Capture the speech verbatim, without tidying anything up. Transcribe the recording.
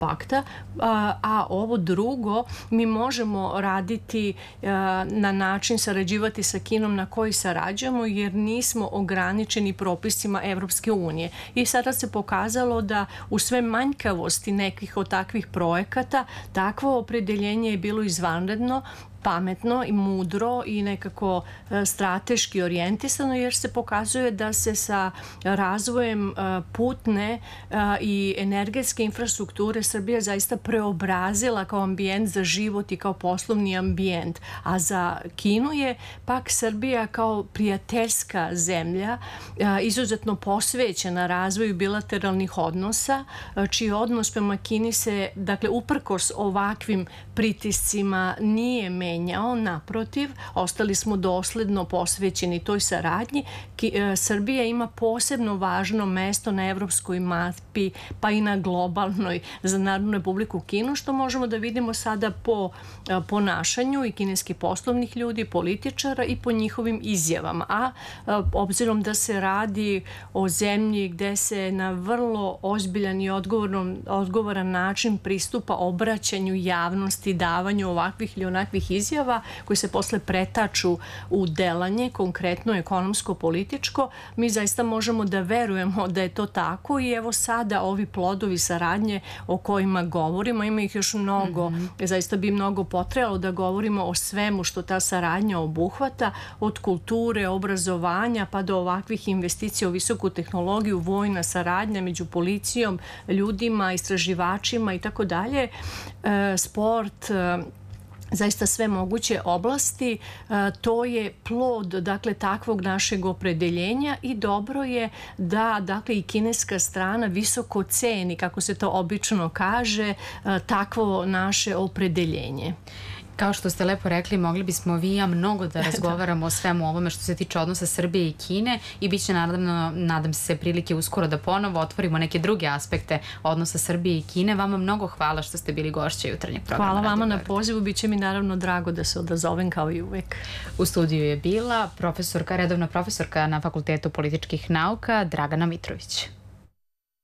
pakta, a, a ovo drugo mi možemo raditi a, na način sarađivati sa Kinom na koji sarađujemo jer nismo ograničeni propisima Evropske unije. I sada se pokazalo da u sve manjkavosti nekih od takvih projekata takvo opredeljenje je bilo izvanredno, pametno i mudro i nekako strateški orijentisano jer se pokazuje da se sa razvojem putne i energetske infrastrukture Srbija zaista preobrazila kao ambijent za život i kao poslovni ambijent. A za Kinu je pak Srbija kao prijateljska zemlja izuzetno posvećena razvoju bilateralnih odnosa, čiji odnos prema Kini se, dakle, uprkos ovakvim pritiscima nije menjao. Naprotiv, ostali smo dosledno posvećeni toj saradnji. Srbija ima posebno važno mesto na evropskoj mapi, pa i na globalnoj za Narodnu Republiku Kinu, što možemo da vidimo sada po ponašanju i kineskih poslovnih ljudi, političara i po njihovim izjavama. A obzirom da se radi o zemlji gde se na vrlo ozbiljan i odgovoran način pristupa obraćanju javnosti, davanju ovakvih ili onakvih izjava koji se posle pretaču u delanje, konkretno ekonomsko-političko, mi zaista možemo da verujemo da je to tako i evo sada ovi plodovi saradnje o kojima govorimo, ima ih još mnogo, mm-hmm. zaista bi mnogo potrebalo da govorimo o svemu što ta saradnja obuhvata, od kulture, obrazovanja pa do ovakvih investicija u visoku tehnologiju, vojna saradnja među policijom, ljudima, istraživačima i tako dalje, sport, zaista sve moguće oblasti, to je plod, dakle, takvog našeg opredeljenja i dobro je da, dakle, i kineska strana visoko ceni, kako se to obično kaže, takvo naše opredeljenje. Kao što ste lepo rekli, mogli bismo vi i ja mnogo da razgovaramo o svemu ovome što se tiče odnosa Srbije i Kine i bit će naravno, nadam se, prilike uskoro da ponovo otvorimo neke druge aspekte odnosa Srbije i Kine. Vama mnogo hvala što ste bili gošća jutarnjeg programa. Hvala vama na pozivu, bit će mi naravno drago da se odazovem kao i uvek. U studiju je bila profesorka, redovna profesorka na Fakultetu političkih nauka Dragana Mitrović.